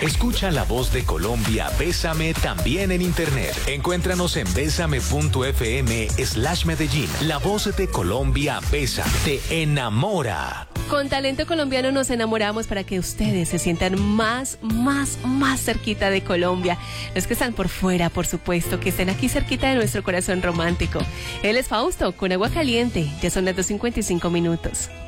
Escucha la voz de Colombia, Bésame, también en internet. Encuéntranos en besame.fm/Medellín. La voz de Colombia, Bésame, te enamora. Con talento colombiano nos enamoramos para que ustedes se sientan más cerquita de Colombia. Los que están por fuera, por supuesto, que estén aquí cerquita de nuestro corazón romántico. Él es Fausto, con agua caliente. Ya son las 2:55.